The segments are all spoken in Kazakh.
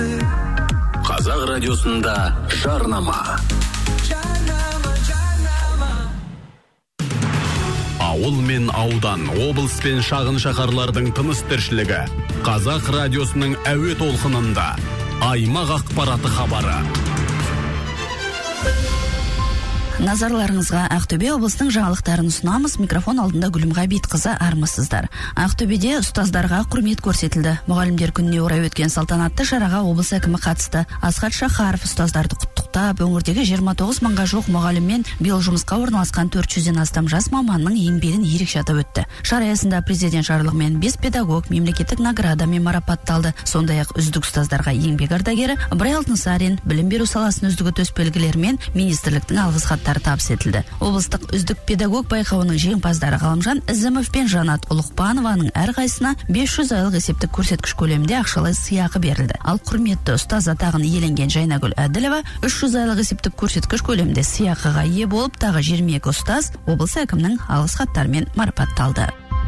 Қазақ радиосында жарнама. Ауыл мен аудан, облыс пен шағын шаһарлардың тыныс тіршілігі. Қазақ радиосының әуе толқынында. Аймақ ақпараты хабары. Назарларыңызға Ақтөбе облысының жаңалықтарын ұсынамыз. Микрофон алдында Гүлім Ғабитқызы, армысыздар. Ақтөбеде ұстаздарға құрмет көрсетілді. Мұғалімдер күніне орай өткен салтанатты шараға облыс әкімі қатысты. Асхат Шахаров ұстаздарды құттықтап, өңірдегі 29 мыңға жоқ мұғалім мен биыл жұмысқа орналасқан 400-ден астам жас маманның еңбегін ерекше атап өтті. Шара аясында президент жарлығымен 5 педагог мемлекеттік наградамен марапатталды. Сондай-ақ үздік ұстаздарға еңбек ардагері Ыбырай Алтынсарин, білім беру саласын үздігі төсбелгілермен министрліктің алғыс хаттары табыс етілді. Облыстық үздік педагог байқауының жеңімпаздары Ғалымжан Ізімов пен Жанат Ұлықпанованың әрқайсысына 500 айлық есептік көрсеткіш көлемінде ақшалай сыйақы берілді. Ал құрметті ұстаз атағын иеленген Жайнагүл Әділова 300 айлық есептік көрсеткіш көлемінде сыйақыға ие болып, тағы 22 ұстаз облыс әкімінің алғыс хаттарымен марапатталды.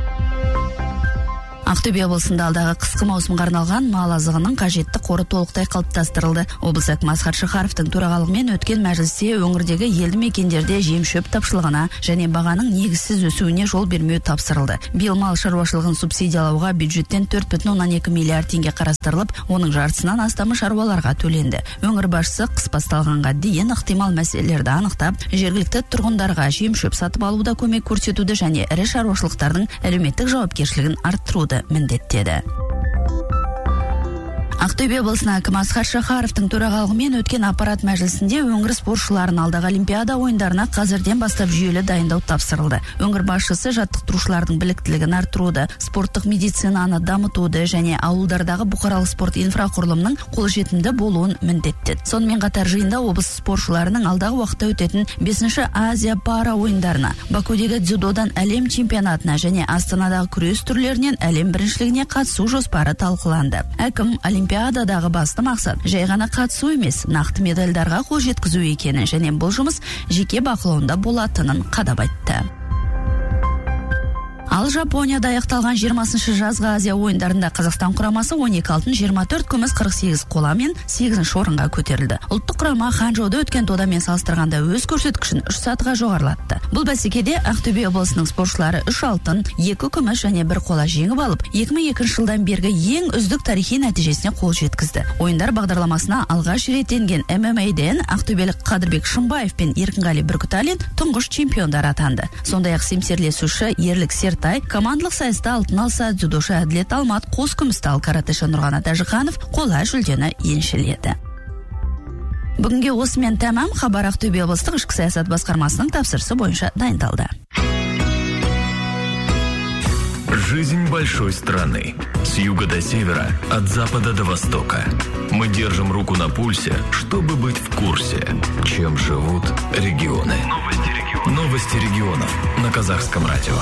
Ақтөбе облысында алдағы қысқы маусымға арналған мал азығының қажетті қоры толықтай қалыптастырылды. Облыс әкімі Асхат Шахаровтың төрағалығымен өткен мәжілісте өңірдегі елді мекендерде жем-шөп тапшылығына және бағаның негізсіз өсуіне жол бермеу тапсырылды. Биыл мал шаруашылығын субсидиялауға бюджеттен 4,2 миллиард теңге қарастырылып, оның жартысынан астамы шаруаларға төленді. Өңір басшысы қыс басталғанға дейін ықтимал мәселелерді анықтап, жергілікті тұрғындарға жем-шөп сатып алуда көмек көрсетуді және ірі шаруашылықтардың әлеуметтік жауапкершілігін арттыруды міндеттеді. Ақтөбе облысына әкімі Асхат Шахаровтың төрағалығымен өткен аппарат мәжілісінде өңір спортшыларын алдағы Олимпиада ойындарына қазірден бастап жүйелі дайындау тапсырылды. Өңір басшысы жаттықтырушылардың біліктілігін арттыруды, спорттық медицинаны дамытуды және ауылдардағы бұқаралық спорт инфрақұрылымының қолжетімді болуын міндеттеді. Сонымен қатар жиында облыс спортшыларының алдағы уақытта өтетін 5-ші Азия пара ойындарына, Бакудегі дзюдодан әлем чемпионатына және Астанадағы күрес түрлерінен әлем біріншілігіне қатысу жоспары талқыланды. Әкім Олимпиададағы басты мақсат жай ғана қатысу емес, нақты медальдарға қол жеткізу екенін және бұл жұмыс жеке бақылауында болатынын қадап айтты. Ал Жапонияда аяқталған 20-шы жазғы Азия ойындарында Қазақстан құрамасы 12 алтын, 24 күміс, 48 қола мен 8-ші орынға көтерілді. Ұлттық құрама Ханчжоуда өткен додамен салыстырғанда өз көрсеткішін 3 сатыға жоғарылатты. Бұл бәсекеде Ақтөбе облысының спортшылары 3 алтын, 2 күміс және 1 қола жеңіп алып, 2002 жылдан бергі ең үздік тарихи нәтижесіне қол жеткізді. Ойындар бағдарламасына алғаш рет енген ММА-ден ақтөбелік Қадырбек Шымбаев пен Еркінғали Бүркіталин тұңғыш чемпиондар атанды. Сондай-ақ семсерлесуші Ерлік Сертай командалық сайыста алтын алса, дзюдошы Әділет Алмат қос күмісті, ал каратэші Нұрғана Тәжіханов қола жүлдені еншіледі. Бүгінге осымен тәмам. Хабар Ақтөбе облыстық ішкі саясат басқармасының тапсырысы бойынша дайындалды. Жизнь большой страны. С юга до севера, от запада до востока. Мы держим руку на пульсе, чтобы быть в курсе, чем живут регионы. Новости регионов на Казахском радио.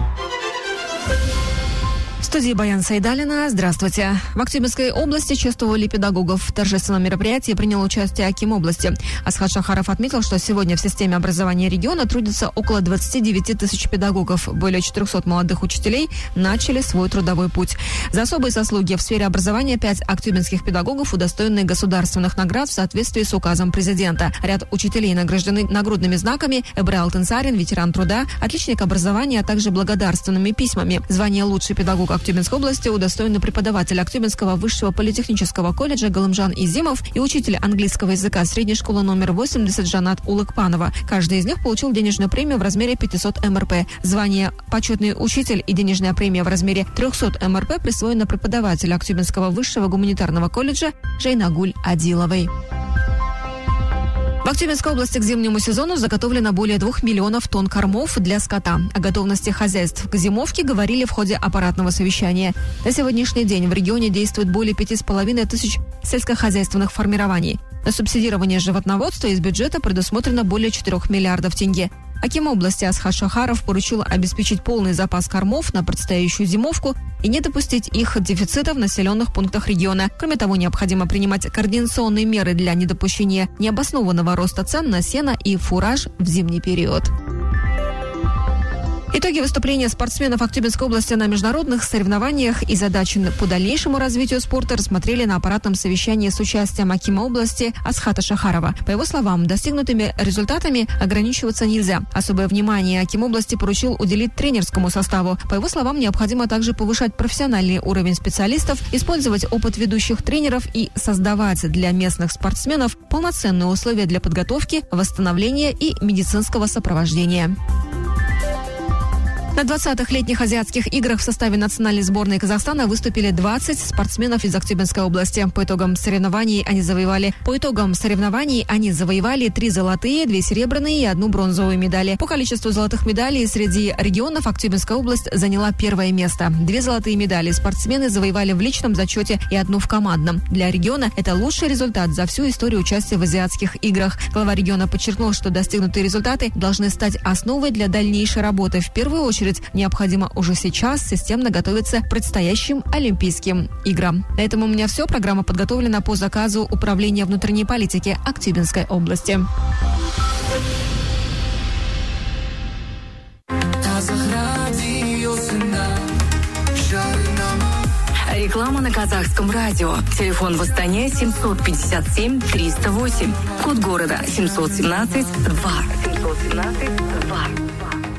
В студии Баян Сайдалина. Здравствуйте. В Актюбинской области чествовали педагогов. В торжественном мероприятии принял участие аким области. Асхат Шахаров отметил, что сегодня в системе образования региона трудится около 29 тысяч педагогов. Более 400 молодых учителей начали свой трудовой путь. За особые заслуги в сфере образования 5 актюбинских педагогов удостоены государственных наград в соответствии с указом президента. Ряд учителей награждены нагрудными знаками: Ыбырай Алтынсарин, ветеран труда, отличник образования, а также благодарственными письмами. Звание лучший педагог Актюбинской области удостоены преподаватель Актюбинского высшего политехнического колледжа Галымжан Изимов и учитель английского языка средней школы номер 80 Жанат Улыкпанова. Каждый из них получил денежную премию в размере 500 МРП. Звание почетный учитель и денежная премия в размере 300 МРП присвоена преподавателю Актюбинского высшего гуманитарного колледжа Жайнагуль Адиловой. В Актюбинской области к зимнему сезону заготовлено более 2 миллионов тонн кормов для скота. О готовности хозяйств к зимовке говорили в ходе аппаратного совещания. На сегодняшний день в регионе действует более 5,5 тысяч сельскохозяйственных формирований. На субсидирование животноводства из бюджета предусмотрено более 4 миллиардов тенге. Аким области Асхат Шахаров поручил обеспечить полный запас кормов на предстоящую зимовку и не допустить их дефицита в населенных пунктах региона. Кроме того, необходимо принимать координационные меры для недопущения необоснованного роста цен на сено и фураж в зимний период. Итоги выступления спортсменов Актюбинской области на международных соревнованиях и задачи по дальнейшему развитию спорта рассмотрели на аппаратном совещании с участием акима области Асхата Шахарова. По его словам, достигнутыми результатами ограничиваться нельзя. Особое внимание аким области поручил уделить тренерскому составу. По его словам, необходимо также повышать профессиональный уровень специалистов, использовать опыт ведущих тренеров и создавать для местных спортсменов полноценные условия для подготовки, восстановления и медицинского сопровождения. На 20-х летних азиатских играх в составе национальной сборной Казахстана выступили 20 спортсменов из Актюбинской области. По итогам соревнований они завоевали 3 золотые, 2 серебряные и 1 бронзовую медали. По количеству золотых медалей среди регионов Актюбинская область заняла 1 место. 2 золотые медали спортсмены завоевали в личном зачете и 1 в командном. Для региона это лучший результат за всю историю участия в азиатских играх. Глава региона подчеркнул, что достигнутые результаты должны стать основой для дальнейшей работы. В первую очередь необходимо уже сейчас системно готовиться к предстоящим Олимпийским играм. На этом у меня все. Программа подготовлена по заказу Управления внутренней политики Актюбинской области. Реклама на казахском радио. Телефон в Астане 757-308. Код города 717-2. 717-2.